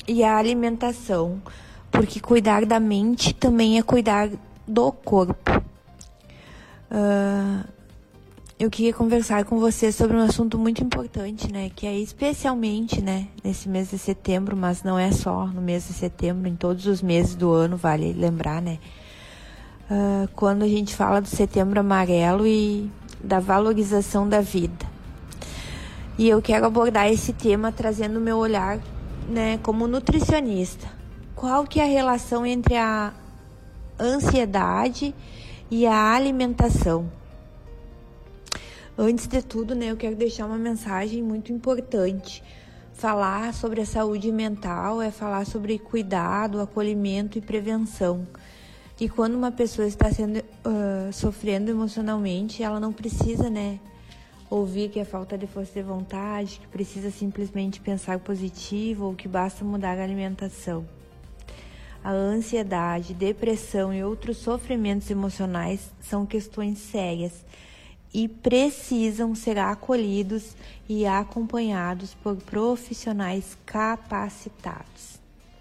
e a alimentação, porque cuidar da mente também é cuidar do corpo. Eu queria conversar com você sobre um assunto muito importante, né? Que é especialmente, né, nesse mês de setembro, mas não é só no mês de setembro, em todos os meses do ano, vale lembrar, né? Quando a gente fala do Setembro Amarelo e da valorização da vida. E eu quero abordar esse tema trazendo o meu olhar, né, como nutricionista. Qual que é a relação entre a ansiedade e a alimentação? Antes de tudo, né, eu quero deixar uma mensagem muito importante. Falar sobre a saúde mental é falar sobre cuidado, acolhimento e prevenção. E quando uma pessoa está sofrendo emocionalmente, ela não precisa, né, ouvir que é falta de força de vontade, que precisa simplesmente pensar positivo ou que basta mudar a alimentação. A ansiedade, depressão e outros sofrimentos emocionais são questões sérias e precisam ser acolhidos e acompanhados por profissionais capacitados.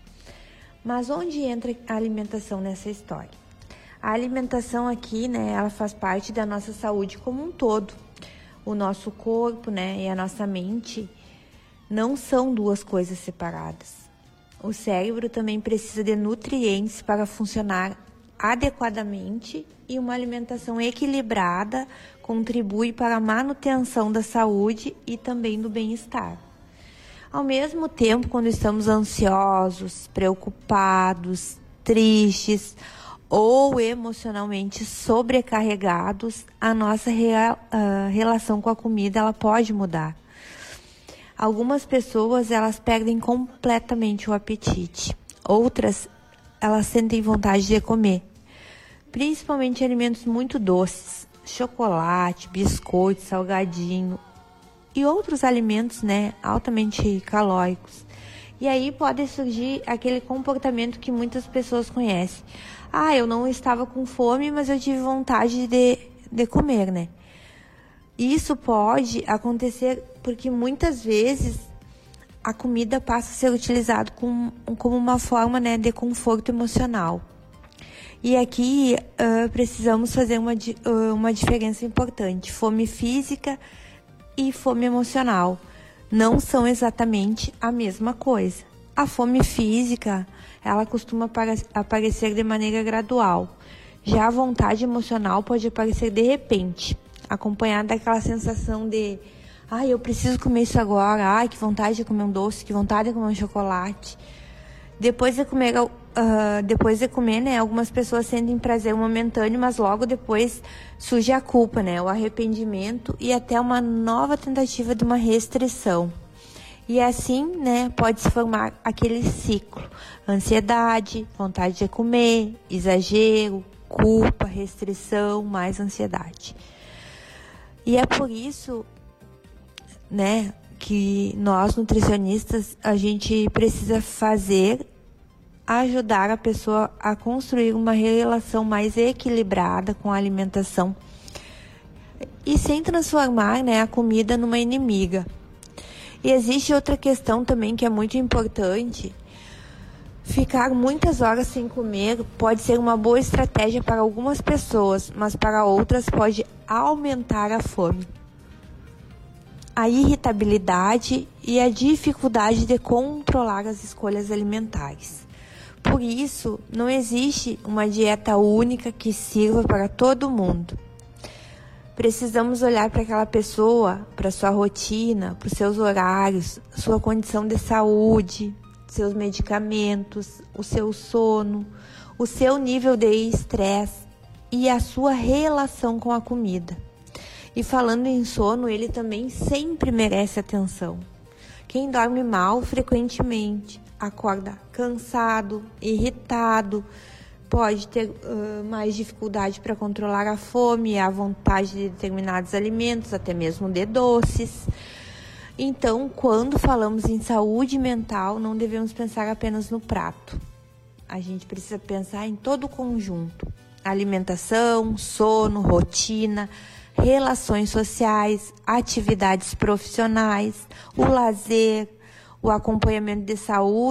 Mas onde entra a alimentação nessa história? A alimentação aqui, né, ela faz parte da nossa saúde como um todo. O nosso corpo, né, e a nossa mente não são duas coisas separadas. O cérebro também precisa de nutrientes para funcionar adequadamente e uma alimentação equilibrada contribui para a manutenção da saúde e também do bem-estar. Ao mesmo tempo, quando estamos ansiosos, preocupados, tristes ou emocionalmente sobrecarregados, a nossa relação com a comida ela pode mudar. Algumas pessoas elas perdem completamente o apetite, outras elas sentem vontade de comer, principalmente alimentos muito doces, chocolate, biscoito, salgadinho e outros alimentos, né, altamente calóricos. E aí pode surgir aquele comportamento que muitas pessoas conhecem. Eu não estava com fome, mas eu tive vontade de comer, né? Isso pode acontecer porque muitas vezes a comida passa a ser utilizada como uma forma, né, de conforto emocional. E aqui precisamos fazer uma diferença importante. Fome física e fome emocional não são exatamente a mesma coisa. A fome física, ela costuma aparecer de maneira gradual. Já a vontade emocional pode aparecer de repente, acompanhada daquela sensação de eu preciso comer isso agora, que vontade de comer um doce, que vontade de comer um chocolate. Depois de comer, né, algumas pessoas sentem prazer momentâneo, mas logo depois surge a culpa, né, o arrependimento e até uma nova tentativa de uma restrição. E assim, né, pode se formar aquele ciclo: ansiedade, vontade de comer, exagero, culpa, restrição, mais ansiedade. E é por isso, né, que nós nutricionistas, a gente precisa ajudar a pessoa a construir uma relação mais equilibrada com a alimentação e sem transformar, né, a comida numa inimiga. E existe outra questão também que é muito importante. Ficar muitas horas sem comer pode ser uma boa estratégia para algumas pessoas, mas para outras pode aumentar a fome, a irritabilidade e a dificuldade de controlar as escolhas alimentares. Por isso, não existe uma dieta única que sirva para todo mundo. Precisamos olhar para aquela pessoa, para sua rotina, para os seus horários, sua condição de saúde, seus medicamentos, o seu sono, o seu nível de estresse e a sua relação com a comida. E falando em sono, ele também sempre merece atenção. Quem dorme mal frequentemente acorda cansado, irritado, pode ter mais dificuldade para controlar a fome e a vontade de determinados alimentos, até mesmo de doces. Então, quando falamos em saúde mental, não devemos pensar apenas no prato. A gente precisa pensar em todo o conjunto: alimentação, sono, rotina, relações sociais, atividades profissionais, o lazer, o acompanhamento de saúde